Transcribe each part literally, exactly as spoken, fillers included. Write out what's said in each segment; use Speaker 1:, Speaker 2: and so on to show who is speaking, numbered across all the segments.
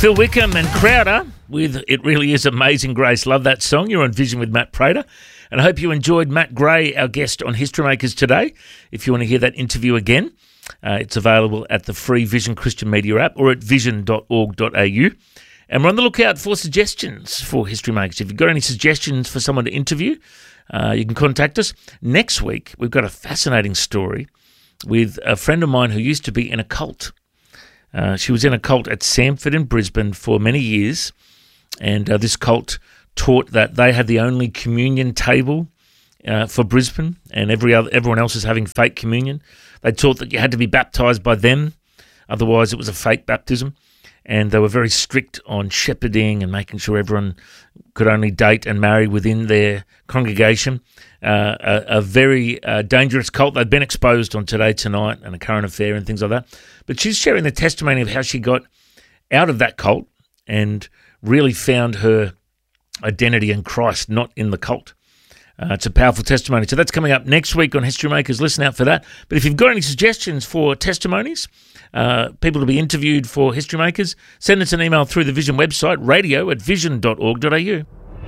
Speaker 1: Phil Wickham and Crowder with It Really Is Amazing Grace. Love that song. You're on Vision with Matt Prater. And I hope you enjoyed Matt Gray, our guest on History Makers today. If you want to hear that interview again, uh, it's available at the free Vision Christian Media app or at vision dot org dot a u. And we're on the lookout for suggestions for History Makers. If you've got any suggestions for someone to interview, uh, you can contact us. Next week, we've got a fascinating story with a friend of mine who used to be in a cult. Uh, she was in a cult at Samford in Brisbane for many years, and uh, this cult taught that they had the only communion table uh, for Brisbane, and every other everyone else is having fake communion. They taught that you had to be baptised by them, otherwise it was a fake baptism, and they were very strict on shepherding and making sure everyone could only date and marry within their congregation. Uh, a, a very uh, dangerous cult. They've been exposed on Today Tonight and A Current Affair and things like that. But she's sharing the testimony of how she got out of that cult and really found her identity in Christ, not in the cult. Uh, it's a powerful testimony. So that's coming up next week on History Makers. Listen out for that. But if you've got any suggestions for testimonies, uh, people to be interviewed for History Makers, send us an email through the Vision website, radio at vision dot org dot a u.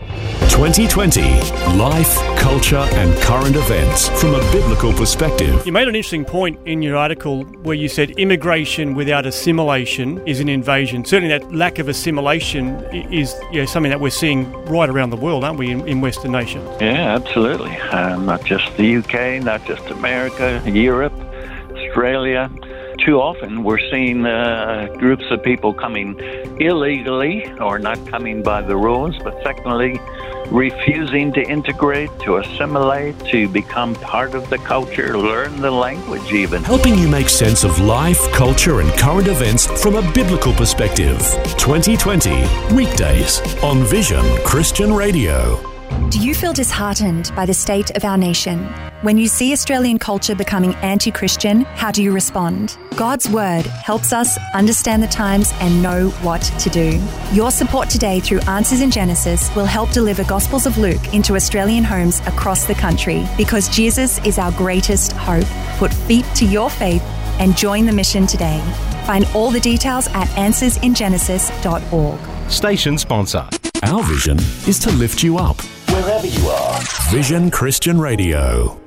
Speaker 2: twenty twenty, life, culture and current events from a biblical perspective.
Speaker 3: You made an interesting point in your article where you said immigration without assimilation is an invasion. Certainly that lack of assimilation is you know, something that we're seeing right around the world, aren't we, in, in Western nations?
Speaker 4: Yeah, absolutely. Uh, not just the U K, not just America, Europe, Australia. Too often we're seeing uh, groups of people coming illegally or not coming by the rules, but secondly, refusing to integrate, to assimilate, to become part of the culture, learn the language even.
Speaker 2: Helping you make sense of life, culture and current events from a biblical perspective. twenty twenty, weekdays on Vision Christian Radio.
Speaker 5: Do you feel disheartened by the state of our nation? When you see Australian culture becoming anti-Christian, how do you respond? God's Word helps us understand the times and know what to do. Your support today through Answers in Genesis will help deliver Gospels of Luke into Australian homes across the country, because Jesus is our greatest hope. Put feet to your faith and join the mission today. Find all the details at answers in genesis dot org.
Speaker 2: Station sponsor. Our vision is to lift you up wherever you are. Vision Christian Radio.